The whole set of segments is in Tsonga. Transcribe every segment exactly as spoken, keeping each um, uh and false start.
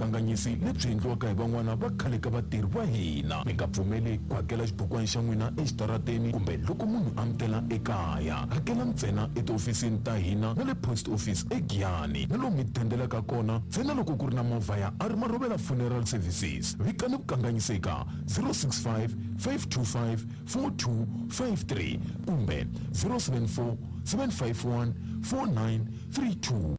vukanganyisi lebyi endliwaka hi van'wana va khale ka vatirhi va hina. Mi nga pfumeli ku hakela xibukwana xa n'wina exitarateni kumbe loko munhu amukela ekaya. Hakela ntsena etiofisini ta hina na le post office eGiyani na lomu mi dendelaka kona ntsena loko ku ri na movha ya Arimarovela Funeral Services. Vikani ku kanganyiseka zero six five five two five four two five three kumbe zero seven four seven five one four nine three two.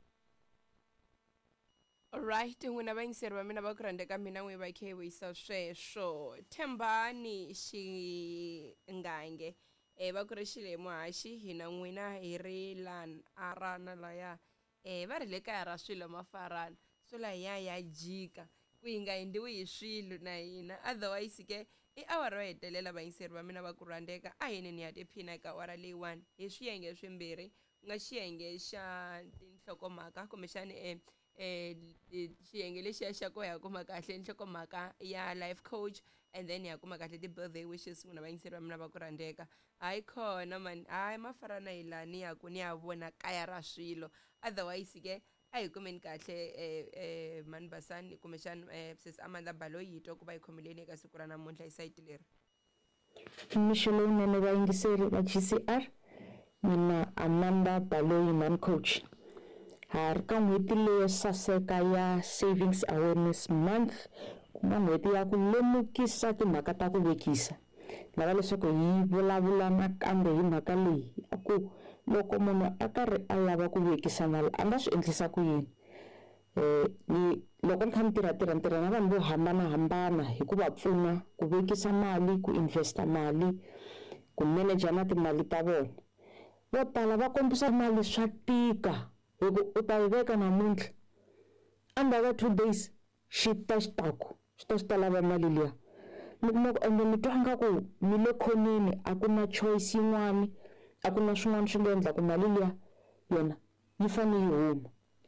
Alright, n'wina vayingiseri va mina va ku rhandeka mina n'wi va khe wisa sweswo. Thembani Xingange eh va ku ri xile muhaxi hina n'wina hi ri lan arana laya eh va ri le kaya ra swilo mafarana so la ya ya jika ku hinga endliwi hi swilo na hina otherwise ke i awara ro hetelela vayingiseri va mina va ku rhandeka a hini ni ya tiphina eka awara leyiwani hi swiyenge swimbirhi ku nga xiyenge xa tinhlokomhaka kumbexani eh eh xiyenge lexiya xa ko ya kuma kahle nhlokomhaka ya life coach and then ya kuma kahle ti-birthday wishes n'wina vayingiseri va mina va ku rhandeka. Hayi khona mani hayi mafarana hi laha ni ya ku ni ya vona kaya ra swilo otherwise ke a hi kumeni kahle eh eh mani Basani kumbexani eh sis Amanda Baloyi hi twa ku va hi khomeleni eka siku ra namuntlha hi sayiti leri. Mixo lowunene vayingiseri va G C R mina Amanda Baloyi man coach. Ha ri ka n'hweti leyo saseka ya Savings Awareness Month ku nga n'hweti ya ku lemukisa timhaka ta ku vekisa. Lava leswaku hi vulavula nakambe hi mhaka leyi ya ku loko munhu a karhi a lava ku vekisa mali a nga swi endlisa ku yini. Eh ni loko ni kha ni tirha tirha ntirha na vanhu vo hambanahambana hi ku va pfuna ku vekisa mali, ku investa mali, ku manager na timali ta vona. Vo tala va kombisa mali swa tika loko u ta yi veka namuntlha endzhaku ka two days xi ta xitaku xi ta xi ta lava mali liya. Mi kuma ku ende mi twa ngaku mi le khoneni a ku na choice yin'wani a ku na swin'wana swi nga endla ku mali liya yona yi fane yi huma.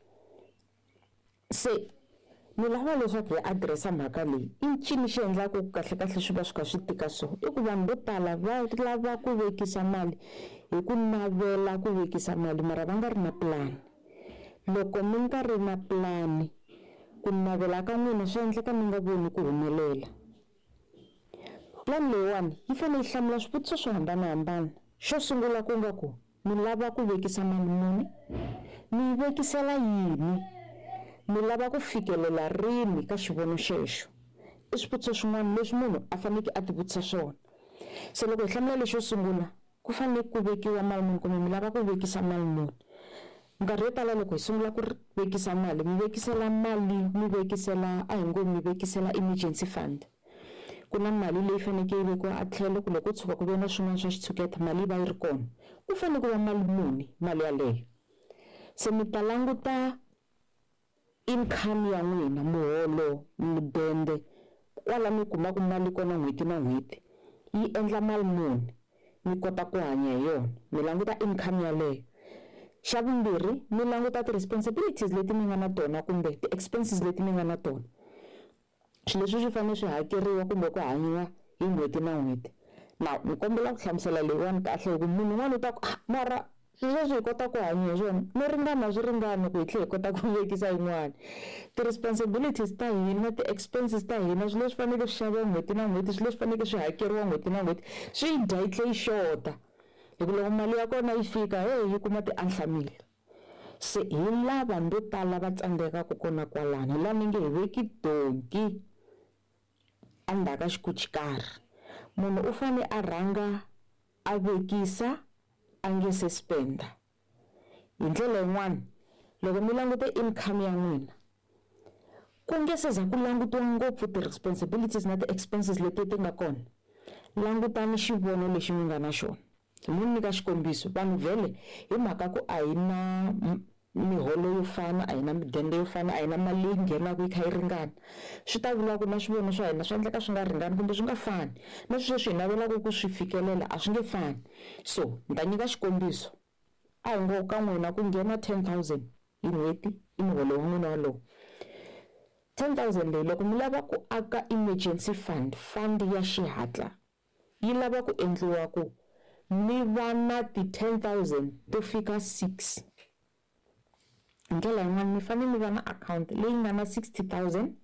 Se ni lava leswaku hi adiresa mhaka leyi i ncini xi endlaku kahle kahle swi va swi kha swi tika so i ku vanhu vo tala va lava ku vekisa mali hi ku navela ku vekisa mali mara va nga ri na plan. Loko mi nga ri na plan ku navela ka n'wina swi endleka mi nga voni ku humelela. Plan leyiwani yi fanele yi hlamula swivutiso swo hambanahambana. Xo sungula ku nga ku mi lava ku vekisa mali muni, mi yi vekisela yini, mi lava ku fikelela rini ka xivono xexo. I swivutiso swin'wana leswi munhu a faneke a ti vutisa swona. Se loko hi hlamula lexo sungula ku fanele ku vekiwa mali muni kumbe mi lava ku vekisa mali muni. Nkarhi yo tala loko hi sungula ku vekisa mali mi vekisela mali mi vekisela a hi ngo mi vekisela emergency fund. Ku na mali leyi faneke yi vekiwa a tlhelo ku loko tshuka ku ve na swin'wana swa xitshuketa mali va yi ri kona. Ku fanele ku va mali muni mali yaleyo. Se mi ta languta income ya n'wina muholo mudende kwala mi kumaka mali kona n'hweti na n'hweti yi endla mali muni mi kota ku hanya hi yona. Mi languta income yaleyo. Xa vumbirhi mi languta ti-responsibilities leti mi nga na tona kumbe ti-expenses leti mi nga na tona. Swilo leswi swi fanele swi hakeriwa kumbe ku hanyiwa hi n'hweti na n'hweti. Na mi kombela ku hlamusela leyiwani kahle hi ku munhu un'wana u ta ku ah mara swilo leswi hi kota ku hanya hi swona no ringana swi ringana ku hi tlhela hi kota ku vekisa yin'wana. Ti-responsibilities ta hina ti-expenses ta hina swilo leswi fanele swi xaviwa n'hweti na n'hweti swilo leswi fanele swi hakeriwa n'hweti na n'hweti swi yi dya yi tlhela yi xota. Hi ku loko mali ya kona yi fika hey yi kuma ti-anhlamile. Se hi la vanhu vo tala va tsandzekaka kona kwalani hi la ni nge hi veki donki endzhaku ka xikuchikari. Munhu u fanele a rhanga a vekisa a nge se spenda. Hi ndlela yin'wana loko mi languta income ya n'wina ku nge se za ku langutiwa ngopfu ti-responsibilities na ti-expenses leti ti nga kona. Langutani xivono lexi mi nga na xona. Munhu nyika xikombiso vanhu vhele hi mhaka ku a hi na miholo yo fana a hi na midende yo fana a hi na mali leyi nghenaka yi kha yi ringana. Swi ta vula ku na swivono swa hina swi endleka swi nga ringani kumbe swi nga fani na swilo leswi hi navelaka ku swi fikelela a swi nge fani. So ni ta nyika xikombiso a hi ngo ka n'wina ku nghena ten thousand hi n'hweti i muholo wa n'wina walowo. ten thousand leyi loko mi lava ku aka emergency fund fund ya xihatla yi lava ku endliwa ku mi va na ti-ten thousand to fika six. Ndlela yin'wana mi fanele mi va na account leyi nga na sixty thousand